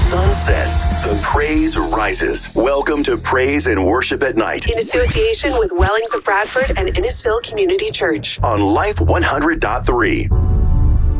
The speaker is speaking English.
sun sets, the praise rises. Welcome to Praise and Worship at Night. In association with Wellings of Bradford and Innisfil Community Church. On Life 100.3.